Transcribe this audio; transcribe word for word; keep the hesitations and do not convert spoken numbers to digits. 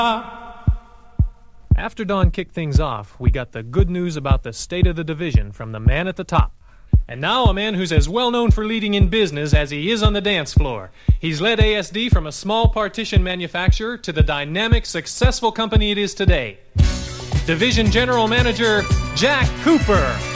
After Don kicked things off, we got the good news about the state of the division from the man at the top. And now a man who's as well known for leading in business as he is on the dance floor. He's led A S D from a small partition manufacturer to the dynamic, successful company it is today. Division General Manager Jack Cooper.